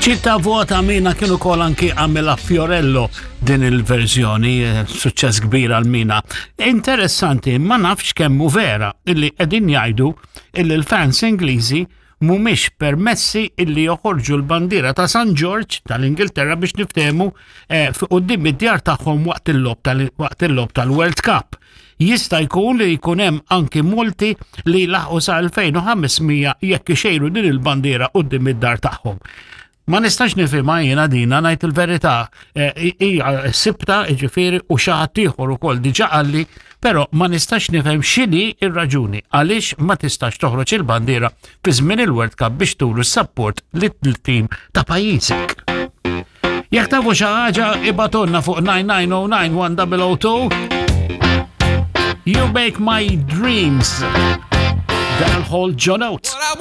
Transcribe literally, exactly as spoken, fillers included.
Ċitta vota mina kienu kol anki għamela Fiorello din il-verżjoni, suċċess kbir għal mina. Interessanti, ma nafx kemmu vera illi qegħdin jgħidu illi l-fans Ingliżi mhumiex permessi illi joħorġu l-bandiera ta' San George tal-Ingilterra biex niftehmu fuq quddiem id-djar tagħhom waqt il-lob tal-World Cup. Jista' jkun li jkun hemm anki multi li laħqu sa alfejn u ħamesmija jekk ixejru din il-bandiera quddiem id-dar tagħhom. Ma nistax nifhimha jiena dina ngħid il-verità, hija sibta jiġifieri u xi ħadd ieħor ukoll diġà qalli, però ma nistax nifhem x'inhi r-raġuni għaliex ma tistax toħroġ il-bandiera fi żmien il-World Cup biex turu s-support lit-tim ta' pajjiżek. Jekk tafu xi ħaġa ibatulna fuq nine nine zero nine one zero zero two. You make my dreams. That'll hold John Oates.